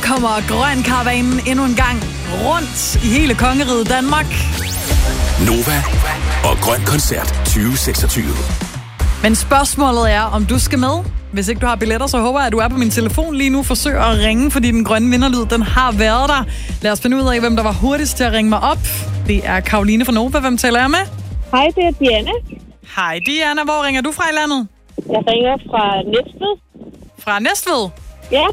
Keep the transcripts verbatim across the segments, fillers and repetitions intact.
kommer Grøn Karavanen endnu en gang rundt i hele kongeriget Danmark. Nova og Grøn Koncert tyve seksogtyve. Men spørgsmålet er, om du skal med. Hvis ikke du har billetter, så håber jeg, at du er på min telefon lige nu. Forsøg at ringe, fordi den grønne vinderlyd, den har været der. Lad os finde ud af, hvem der var hurtigst til at ringe mig op. Det er Karoline fra Nova. Hvem taler jeg med? Hej, det er Diana. Hej Diana. Hvor ringer du fra i landet? Jeg ringer fra Næstved. Fra Næstved? Ja.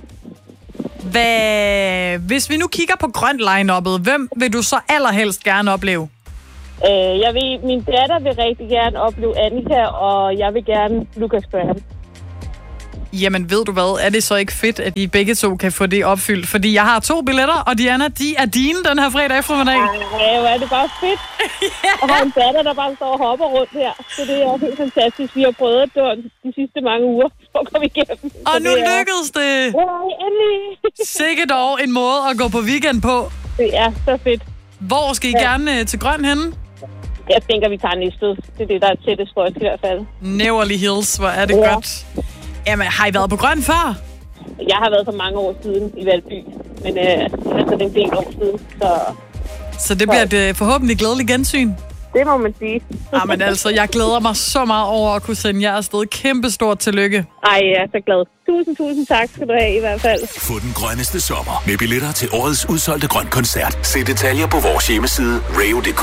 Hvad... Hvis vi nu kigger på grønt line-uppet, hvem vil du så allerhelst gerne opleve? Øh, jeg vil, min datter vil rigtig gerne opleve Annika, og jeg vil gerne Lucas Graham. Jamen ved du hvad, er det så ikke fedt, at I begge to kan få det opfyldt? Fordi jeg har to billetter, og Diana, de er dine den her fredag eftermiddag. Ja, hvor er det bare fedt. Ja. Og har en datter, der bare står og hopper rundt her. Så det er helt fantastisk. Vi har prøvet det de sidste mange uger, for at komme igennem. Og så nu det er... lykkedes det. Ja, endelig. Sikkert dog en måde at gå på weekend på. Det er så fedt. Hvor skal I ja. gerne uh, til Grøn henne? Jeg tænker, vi tager Næstved. Det er det, der er tættest for os i hvert fald. Neverly Hills, hvor er det ja. godt. Jamen, har I været på Grøn før? Jeg har været for mange år siden i Valby, men øh, altså det er en del år siden, så... Så det bliver et forhåbentlig glædeligt gensyn? Det må man sige. Jamen altså, jeg glæder mig så meget over at kunne sende jer afsted. Kæmpe stort tillykke. Ej, jeg er så glad. Tusind, tusind tak skal du have i hvert fald. Få den grønneste sommer med billetter til årets udsolgte Grøn Koncert. Se detaljer på vores hjemmeside, radio punktum d k.